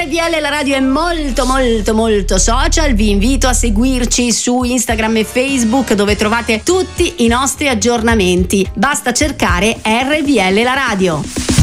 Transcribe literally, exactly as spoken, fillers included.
R V L la radio è molto molto molto social, vi invito a seguirci su Instagram e Facebook dove trovate tutti i nostri aggiornamenti. Basta cercare R V L la radio.